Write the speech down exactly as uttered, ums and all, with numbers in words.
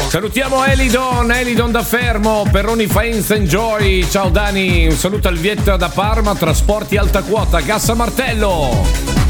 Salutiamo Elidon, Elidon da Fermo, Perroni Faenza Enjoy. Ciao Dani, un saluto al Vietta da Parma, Trasporti Alta Quota, Gas a Martello.